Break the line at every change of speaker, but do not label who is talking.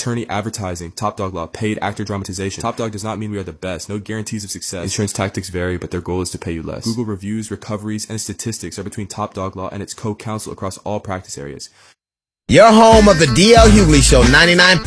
attorney advertising, Top Dog Law, paid actor dramatization. Top Dog does not mean we are the best. No guarantees of success. Insurance tactics vary, but their goal is to pay you less. Google reviews, recoveries, and statistics are between Top Dog Law and its co-counsel across all practice areas.
Your home of the DL Hughley Show 99.